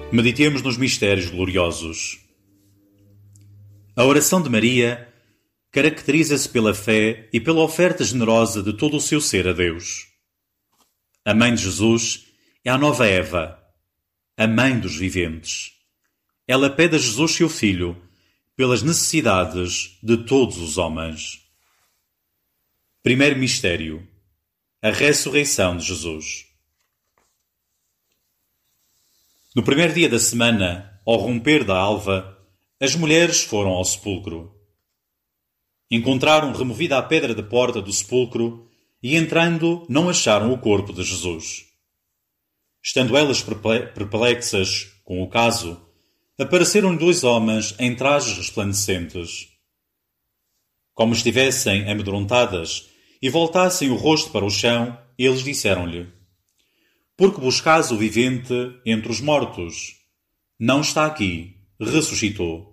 Meditemos nos mistérios gloriosos. A oração de Maria caracteriza-se pela fé e pela oferta generosa de todo o seu ser a Deus. A mãe de Jesus é a nova Eva, a mãe dos viventes. Ela pede a Jesus, seu Filho, pelas necessidades de todos os homens. Primeiro mistério: a ressurreição de Jesus. No primeiro dia da semana, ao romper da alva, as mulheres foram ao sepulcro. Encontraram removida a pedra da porta do sepulcro e, entrando, não acharam o corpo de Jesus. Estando elas perplexas com o caso, apareceram-lhe dois homens em trajes resplandecentes. Como estivessem amedrontadas e voltassem o rosto para o chão, eles disseram-lhe: Por que buscais o vivente entre os mortos? Não está aqui, ressuscitou.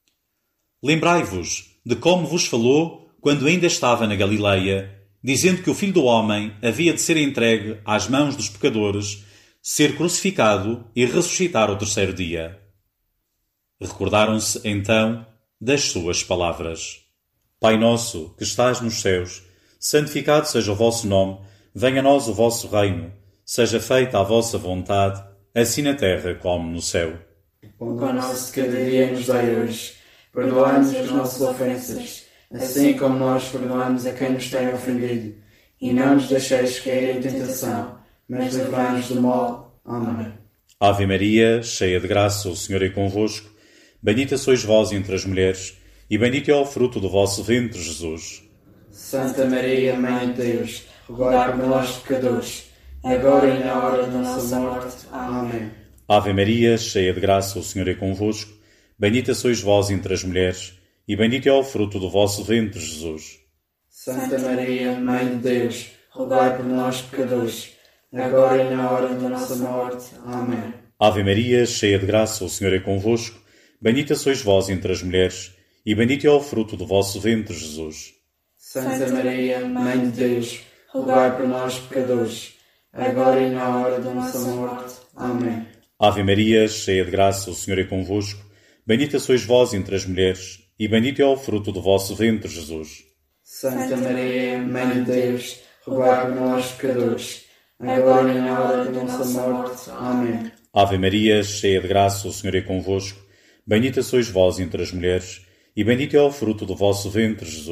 Lembrai-vos de como vos falou quando ainda estava na Galileia, dizendo que o Filho do Homem havia de ser entregue às mãos dos pecadores, ser crucificado e ressuscitar ao terceiro dia. Recordaram-se, então, das suas palavras. Pai nosso, que estás nos céus, santificado seja o vosso nome, venha a nós o vosso reino, seja feita a vossa vontade, assim na terra como no céu. O pão nosso de cada dia nos dai hoje. Perdoai-nos as nossas ofensas, assim como nós perdoamos a quem nos tem ofendido. E não nos deixeis cair em tentação, mas livrai-nos do mal. Amém. Ave Maria, cheia de graça, o Senhor é convosco. Bendita sois vós entre as mulheres, e bendito é o fruto do vosso ventre, Jesus. Santa Maria, Mãe de Deus, rogai por nós pecadores, agora e na hora da nossa morte. Amém. Ave Maria, cheia de graça, o Senhor é convosco. Bendita sois vós entre as mulheres, e bendito é o fruto do vosso ventre, Jesus. Santa Maria, Mãe de Deus, rogai por nós pecadores, agora e na hora da nossa morte. Amém. Ave Maria, cheia de graça, o Senhor é convosco. Bendita sois vós entre as mulheres, e bendito é o fruto do vosso ventre, Jesus. Santa Maria, Mãe de Deus, rogai por nós pecadores, agora e na hora da nossa morte. Amém. Ave Maria, cheia de graça, o Senhor é convosco. Bendita sois vós entre as mulheres, e bendito é o fruto do vosso ventre, Jesus. Santa Maria, Mãe de Deus, rogai por nós pecadores, agora e na hora da nossa morte. Amém. Ave Maria, cheia de graça, o Senhor é convosco. Bendita sois vós entre as mulheres, e bendito é o fruto do vosso ventre, Jesus.